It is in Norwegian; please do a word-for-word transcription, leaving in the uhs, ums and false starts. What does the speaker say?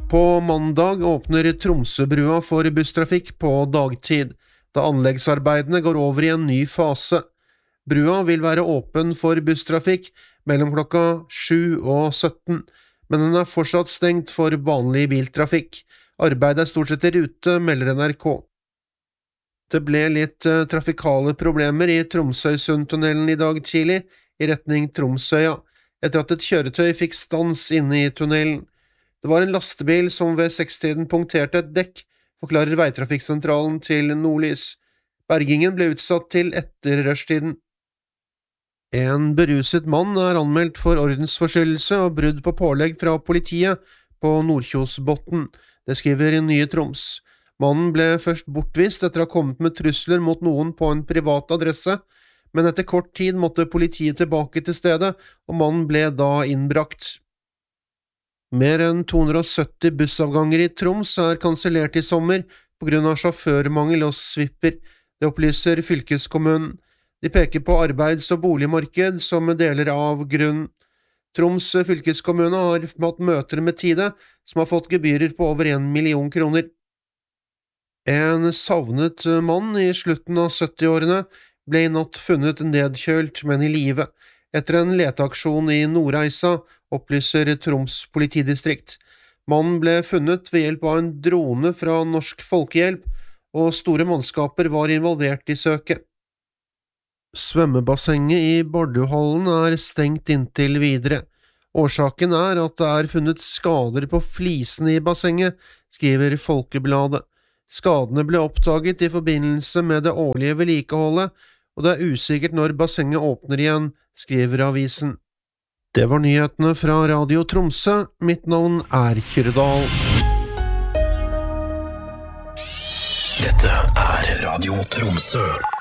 På mandag åpner Tromsøbrua for busstrafikk på dagtid, da anleggsarbeidene går over i en ny fase. Brua vil være åpen for busstrafikk mellom klokka sju og sytten, men den er fortsatt stengt for vanlig biltrafikk. Arbeidet er stort sett i rute, melder N R K. Det ble litt uh, trafikale problemer i Tromsøysundtunnelen i dag tidlig, i retning Tromsøya, etter at et kjøretøy fikk stans inne i tunnelen. Det var en lastebil som ved sekstiden punkterte et dekk, forklarer veitrafikksentralen til Nordlys. Bergingen ble utsatt til etter rushtiden. En beruset mann er anmeldt for ordensforstyrrelse og brudd på pålegg fra politiet på Nordkjosbotn. Det skriver Nye Troms. Mannen ble først bortvist etter å ha kommet med trusler mot noen på en privat adresse, men etter kort tid måtte politiet tilbake til stedet, og mannen ble da innbrakt. Mer enn to hundre og sytti bussavganger i Troms er kansellert i sommer på grunn av sjåførmangel og svipper. Det opplyser fylkeskommunen. De peker på arbeids- og boligmarked som deler av grunnen. Troms fylkeskommune har hatt møter med Tide, som har fått gebyrer på over en million kroner. En savnet mann i slutten av syttiårene ble i natt funnet nedkjølt, men i live, etter en leteaksjon i Nordreisa, opplyser Troms politidistrikt. Mannen ble funnet ved hjelp av en drone fra Norsk Folkehjelp, og store mannskaper var involvert i søket. Svømmebassenget i Borduhallen er stengt inntil videre. Årsaken er at det er funnet skader på flisene i bassenget, skriver Folkebladet. Skadene ble oppdaget i forbindelse med det årlige vedlikeholdet, og det er usikkert når bassenget åpner igjen, skriver avisen. Det var nyhetene fra Radio Tromsø. Mitt navn er Kyrdal. Dette er Radio Tromsø.